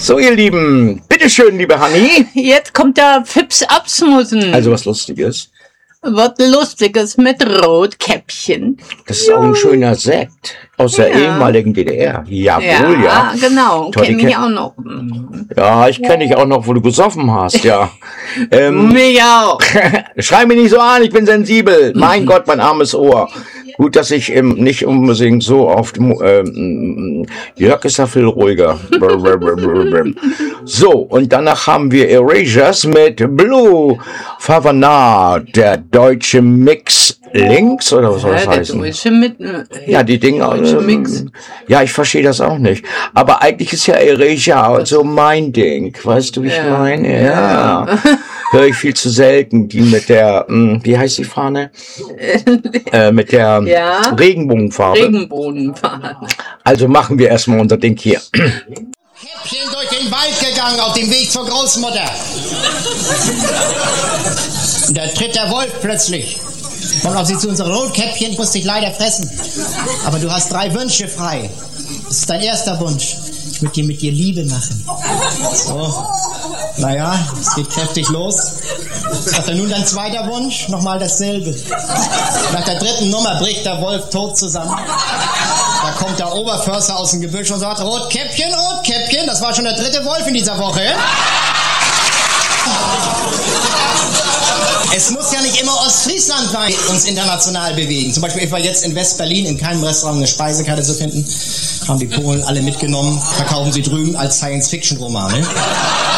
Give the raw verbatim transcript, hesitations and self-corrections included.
So, ihr Lieben, bitteschön, liebe Hanni. Jetzt kommt der Fips Absmussen. Also was Lustiges. Was Lustiges mit Rotkäppchen. Das ist auch ein schöner Sekt aus der Ja. ehemaligen D D R. Jawohl, ja. Ja, genau. Toll, Kenn die ich kenn- auch noch. Ja, ich kenne dich auch noch, wo du gesoffen hast, ja. ähm, Mich auch. Schrei mich nicht so an, ich bin sensibel. Mein Gott, mein armes Ohr. Gut, dass ich ähm, nicht unbedingt so oft... Ähm, Jörg ist da viel ruhiger. So, und danach haben wir Erasures mit Blue Favana, der deutsche Mix links, oder was soll das Ja, der heißen? Deutsche mit, Ja, die Dinger. Deutsche ähm, Mix. Ja, ich verstehe das auch nicht. Aber eigentlich ist ja Erasure so mein Ding. Weißt du, wie ich Ja. meine? Ja. Höre ich viel zu selten. Die mit der, mh, wie heißt die Fahne? äh, mit der Ja. Regenbogenfarbe. Regenbogenfahne. Also machen wir erstmal unser Ding hier. Käppchen durch den Wald gegangen auf dem Weg zur Großmutter. Und da tritt der Wolf plötzlich. Kommt auf sie zu, unsere Rotkäppchen, ich muss dich leider fressen. Aber du hast drei Wünsche frei. Das ist dein erster Wunsch. Ich möchte dir mit dir Liebe machen. So. Naja, es geht kräftig los. Sagt er nun dein zweiter Wunsch? Nochmal dasselbe. Nach der dritten Nummer bricht der Wolf tot zusammen. Da kommt der Oberförster aus dem Gebüsch und sagt, Rotkäppchen, Rotkäppchen, das war schon der dritte Wolf in dieser Woche. Es muss ja nicht immer Ostfriesland sein, uns international bewegen. Zum Beispiel, ich war jetzt in West-Berlin, in keinem Restaurant eine Speisekarte zu finden. Haben die Polen alle mitgenommen, verkaufen sie drüben als Science-Fiction-Romane.